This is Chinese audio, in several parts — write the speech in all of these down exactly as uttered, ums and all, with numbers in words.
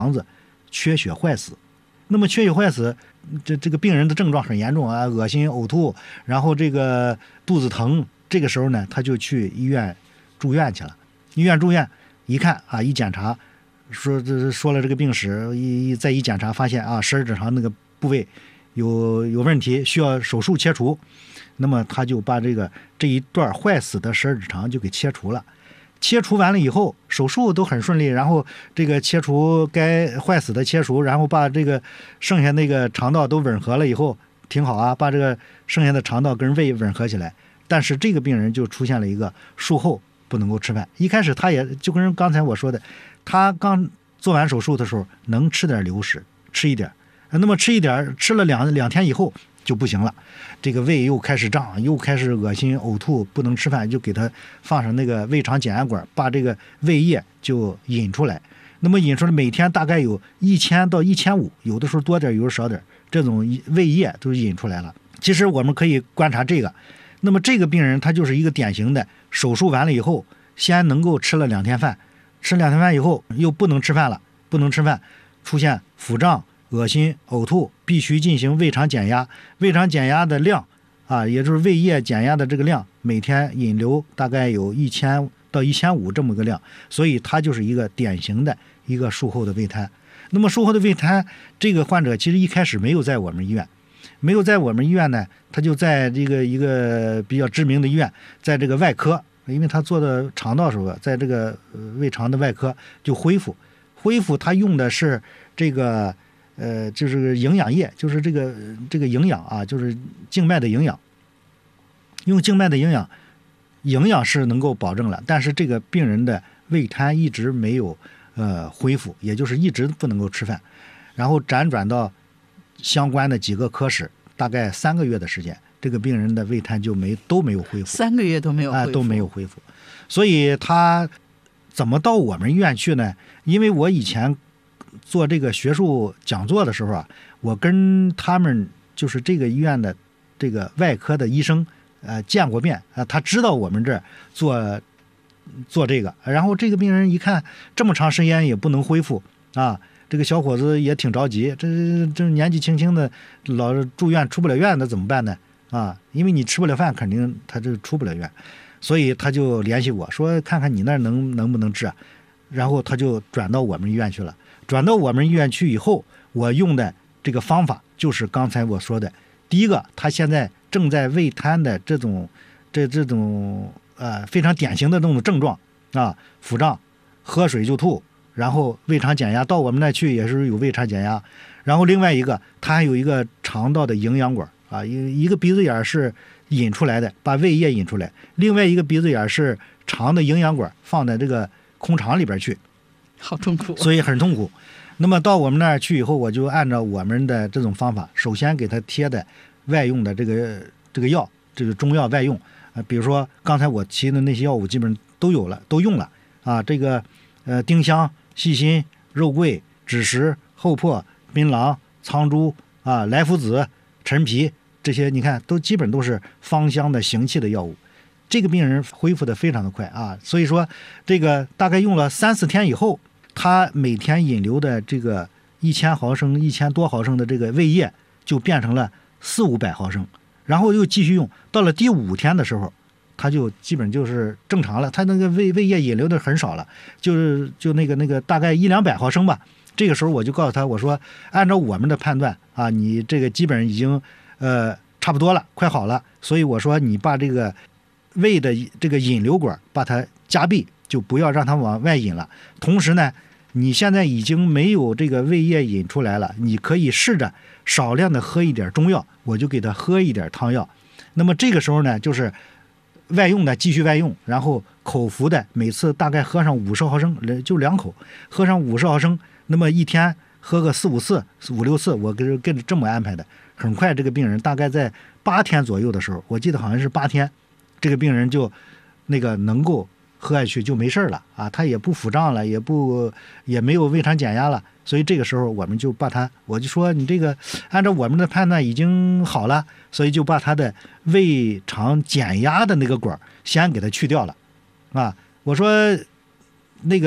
肠子缺血坏死。那么缺血坏死，这这个病人的症状很严重啊，恶心、呕吐，然后这个肚子疼。这个时候呢，他就去医院住院去了。医院住院一看啊，一检查，说这说了这个病史，一再一检查发现啊，十二指肠那个部位有有问题，需要手术切除。那么他就把这个这一段坏死的十二指肠就给切除了。切除完了以后，手术都很顺利，然后这个切除该坏死的切除，然后把这个剩下那个肠道都吻合了以后，挺好啊，把这个剩下的肠道跟胃吻合起来。但是这个病人就出现了一个术后不能够吃饭。一开始他也就跟刚才我说的，他刚做完手术的时候能吃点流食，吃一点，那么吃一点，吃了两两天以后就不行了，这个胃又开始胀，又开始恶心呕吐，不能吃饭，就给他放上那个胃肠减压管，把这个胃液就引出来。那么引出来每天大概有一千到一千五，有的时候多点，有的时候少点，这种胃液都引出来了。其实我们可以观察这个，那么这个病人他就是一个典型的手术完了以后，先能够吃了两天饭，吃两天饭以后又不能吃饭了，不能吃饭，出现腹胀、恶心、呕吐，必须进行胃肠减压。胃肠减压的量啊，也就是胃液减压的这个量，每天引流大概有一千到一千五这么个量，所以它就是一个典型的一个术后的胃瘫。那么术后的胃瘫，这个患者其实一开始没有在我们医院，没有在我们医院呢，他就在这个一个比较知名的医院，在这个外科，因为他做的肠道时候，在这个胃肠的外科就恢复，恢复他用的是这个。呃，就是营养液，就是这个这个营养啊，就是静脉的营养。用静脉的营养，营养是能够保证了，但是这个病人的胃瘫一直没有呃恢复，也就是一直不能够吃饭，然后辗转到相关的几个科室，大概三个月的时间，这个病人的胃瘫就没都没有恢复， 三个月都没有恢复、 呃、都没有恢复。所以他怎么到我们医院去呢？因为我以前做这个学术讲座的时候啊，我跟他们就是这个医院的这个外科的医生呃见过面啊、呃，他知道我们这儿做做这个，然后这个病人一看这么长时间也不能恢复啊，这个小伙子也挺着急，这这年纪轻轻的老住院出不了院，那怎么办呢？啊，因为你吃不了饭，肯定他就出不了院，所以他就联系我说看看你那儿能能不能治啊，然后他就转到我们医院去了。转到我们医院去以后，我用的这个方法就是刚才我说的，第一个，他现在正在胃瘫的这种这这种呃非常典型的这种症状啊，腹胀，喝水就吐，然后胃肠减压，到我们那去也是有胃肠减压，然后另外一个，他还有一个肠道的营养管啊，一一个鼻子眼是引出来的，把胃液引出来，另外一个鼻子眼是肠的营养管放在这个空肠里边去。 好痛苦， 所以很痛苦。那么到我们那儿去以后，我就按照我们的这种方法，首先给他贴的外用的这个这个药，这个中药外用啊，比如说刚才我提的那些药物，基本上都有了，都用了啊。这个呃，丁香、细辛、肉桂、枳实、厚朴、槟榔、苍术啊、莱菔子、陈皮，这些你看都基本都是芳香的行气的药物。这个病人恢复的非常的快啊，所以说这个大概用了三四天以后，他每天引流的这个一千毫升、一千多毫升的这个胃液就变成了四五百毫升，然后又继续用，到了第五天的时候，他就基本就是正常了，他那个胃胃液引流的很少了，就是就那个那个大概一两百毫升吧。这个时候我就告诉他，我说按照我们的判断啊，你这个基本已经呃差不多了，快好了，所以我说你把这个胃的这个引流管把它夹闭，就不要让它往外引了。同时呢，你现在已经没有这个胃液引出来了，你可以试着少量的喝一点中药，我就给他喝一点汤药。那么这个时候呢，就是外用的继续外用，然后口服的每次大概喝上五十毫升，就两口，喝上五十毫升，那么一天喝个四五次、五六次，我跟跟着这么安排的。很快这个病人大概在八天左右的时候，我记得好像是八天，这个病人就那个能够喝下去就没事了啊，他也不腹胀了，也不也没有胃肠减压了，所以这个时候我们就把他，我就说你这个按照我们的判断已经好了，所以就把他的胃肠减压的那个管先给他去掉了啊。我说那个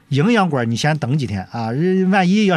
营养果你先等几天啊，万一要